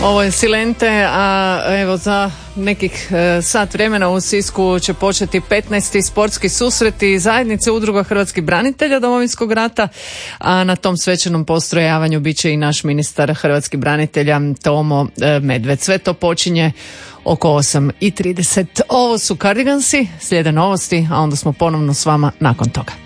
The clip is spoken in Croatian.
Ovo je Silente, a evo za nekih sat vremena u Sisku će početi 15. sportski susreti zajednice udruga hrvatskih branitelja Domovinskog rata, a na tom svečanom postrojavanju bit će i naš ministar hrvatskih branitelja Tomo Medved. Sve to počinje oko 8:30. Ovo su Cardigansi, slijede novosti, a onda smo ponovno s vama nakon toga.